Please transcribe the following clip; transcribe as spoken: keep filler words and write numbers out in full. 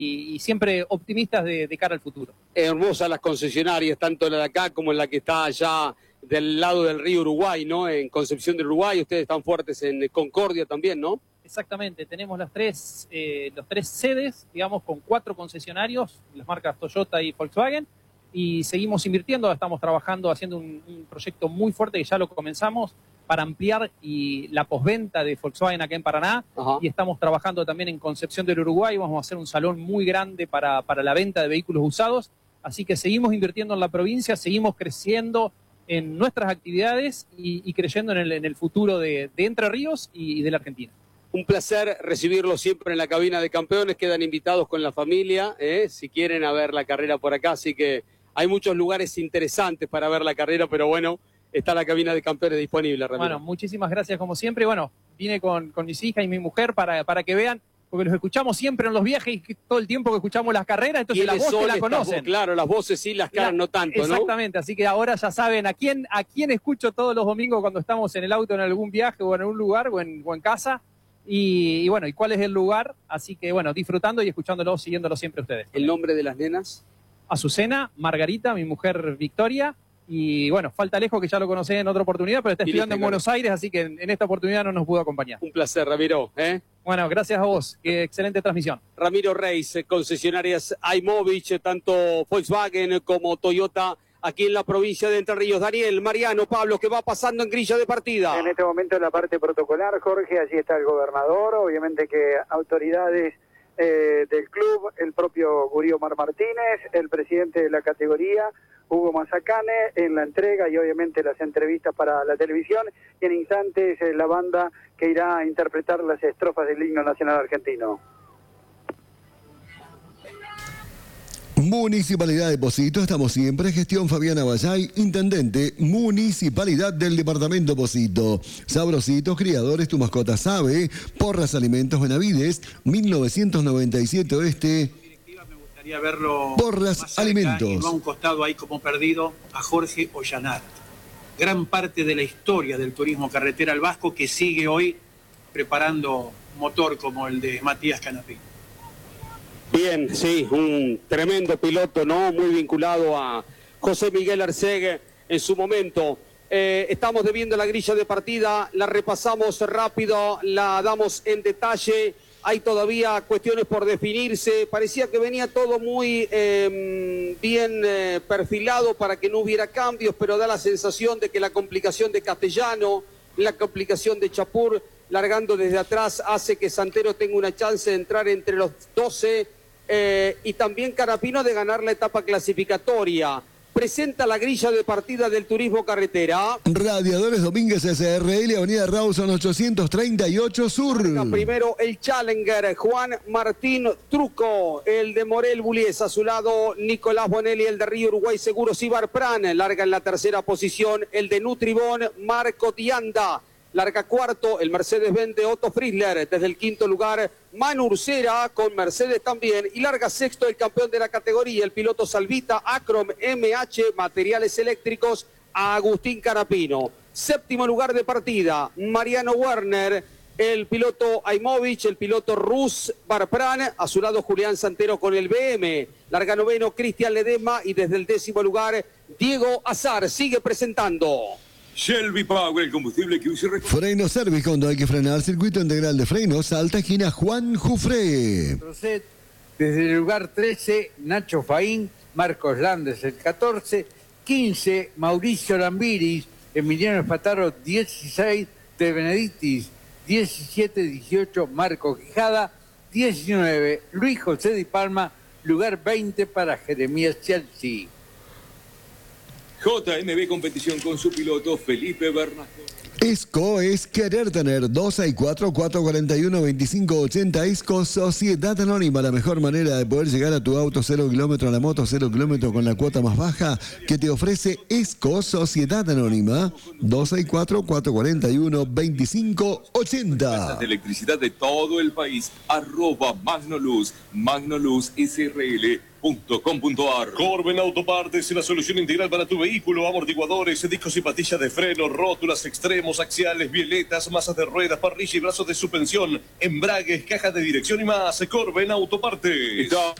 y, y siempre optimistas de, de cara al futuro. Hermosas las concesionarias, tanto la de acá como la que está allá del lado del río Uruguay, ¿no? En Concepción del Uruguay, ustedes están fuertes en Concordia también, ¿no? Exactamente, tenemos las tres, eh, los tres sedes, digamos, con cuatro concesionarios, las marcas Toyota y Volkswagen, y seguimos invirtiendo, estamos trabajando, haciendo un, un proyecto muy fuerte que ya lo comenzamos para ampliar y la posventa de Volkswagen acá en Paraná. Ajá. Y estamos trabajando también en Concepción del Uruguay, vamos a hacer un salón muy grande para, para la venta de vehículos usados, así que seguimos invirtiendo en la provincia, seguimos creciendo en nuestras actividades y, y creyendo en el, en el futuro de, de Entre Ríos y, y de la Argentina. Un placer recibirlos siempre en la cabina de campeones, quedan invitados con la familia, ¿eh? Si quieren a ver la carrera por acá, así que hay muchos lugares interesantes para ver la carrera, pero bueno, está la cabina de campeones disponible, Ramiro. Bueno, muchísimas gracias como siempre, bueno, vine con, con mis hijas y mi mujer para, para que vean, porque los escuchamos siempre en los viajes y todo el tiempo que escuchamos las carreras, entonces las voces las conocen. Claro, las voces sí, las caras la, no tanto, ¿no? Exactamente, así que ahora ya saben a quién, a quién escucho todos los domingos cuando estamos en el auto en algún viaje o en algún lugar o en, o en casa. Y, y bueno, y cuál es el lugar, así que bueno, disfrutando y escuchándolo, siguiéndolo siempre ustedes. ¿El nombre de las nenas? Azucena, Margarita, mi mujer Victoria, y bueno, falta Alejo que ya lo conocí en otra oportunidad, pero está estudiando en Buenos Aires, así que en, en esta oportunidad no nos pudo acompañar. Un placer, Ramiro. ¿eh? Bueno, gracias a vos, qué excelente transmisión. Ramiro Reis, concesionarias Aimovich, tanto Volkswagen como Toyota, aquí en la provincia de Entre Ríos. Daniel, Mariano, Pablo, ¿qué va pasando en grilla de partida? En este momento en la parte protocolar, Jorge, allí está el gobernador, obviamente que autoridades eh, del club, el propio Gurío Mar Martínez, el presidente de la categoría, Hugo Mazacane, en la entrega y obviamente las entrevistas para la televisión, y en instantes eh, la banda que irá a interpretar las estrofas del himno nacional argentino. Municipalidad de Pocito, estamos siempre. Gestión Fabiana Vallay, Intendente, Municipalidad del Departamento Pocito. Sabrositos, criadores, tu mascota sabe. Porras Alimentos Benavides, mil novecientos noventa y siete Oeste. Me gustaría verlo Porras Alimentos. Y no a un costado ahí como perdido a Jorge Ollanart. Gran parte de la historia del turismo carretera al Vasco que sigue hoy preparando motor como el de Matías Canapí. Bien, sí, un tremendo piloto, ¿no? Muy vinculado a José Miguel Arcegue en su momento. Eh, estamos debiendo la grilla de partida, la repasamos rápido, la damos en detalle. Hay todavía cuestiones por definirse. Parecía que venía todo muy eh, bien eh, perfilado para que no hubiera cambios, pero da la sensación de que la complicación de Castellano, la complicación de Chapur, largando desde atrás, hace que Santero tenga una chance de entrar entre los doce. Eh, y también Carapino de ganar la etapa clasificatoria. Presenta la grilla de partida del turismo carretera. Radiadores Domínguez S R L, Avenida Rawson ochocientos treinta y ocho Sur. Primero el Challenger, Juan Martín Truco, el de Morel Bullies, a su lado Nicolás Bonelli, el de Río Uruguay Seguros Ibarpran, larga en la tercera posición el de Nutribón, Marco Tianda. Larga cuarto el Mercedes-Benz de Otto Frizzler, desde el quinto lugar Manu Ursera con Mercedes también, y larga sexto el campeón de la categoría, el piloto Salvita Acrom M H Materiales Eléctricos, a Agustín Carapino. Séptimo lugar de partida Mariano Werner, el piloto Aimovich, el piloto Rus Barpran, a su lado Julián Santero con el B M. Larga noveno Cristian Ledesma y desde el décimo lugar Diego Azar sigue presentando. Shelby Power, el combustible que use... Freno Service, cuando hay que frenar, circuito integral de frenos, alta esquina Juan Jufré. Desde el lugar trece, Nacho Faín, Marcos Landes el catorce, quince, Mauricio Lambiris, Emiliano Espataro dieciséis, De Benedictis diecisiete, dieciocho, Marco Quijada, diecinueve, Luis José Di Palma, lugar veinte para Jeremías Chelsea. J M B Competición con su piloto Felipe Bernasco. ESCO es querer tener. Dos seis cuatro, cuatro cuatro uno, dos cinco ocho cero. ESCO Sociedad Anónima, la mejor manera de poder llegar a tu auto cero kilómetro, a la moto cero kilómetro con la cuota más baja que te ofrece ESCO Sociedad Anónima. Dos seis cuatro, cuatro cuatro uno, dos cinco ocho cero. De electricidad de todo el país, arroba Magnoluz, Magnoluz S R L. punto com punto ar. Corben Autopartes, la solución integral para tu vehículo, amortiguadores, discos y patillas de freno, rótulas, extremos, axiales, violetas, masas de ruedas, parrilla y brazos de suspensión, embragues, cajas de dirección y más. Corben Autopartes.